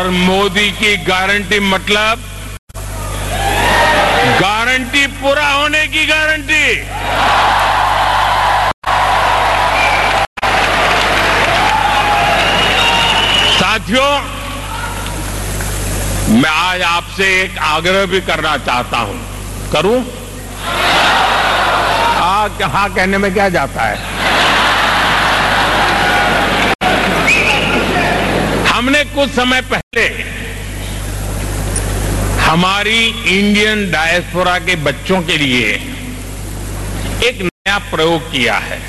और मोदी की गारंटी मतलब गारंटी पूरा होने की गारंटी। साथियों, मैं आज आपसे एक आग्रह भी करना चाहता हूं। करूं? हाँ कहने में क्या जाता है। हमने कुछ समय पहले हमारी इंडियन डायस्पोरा के बच्चों के लिए एक नया प्रयोग किया है।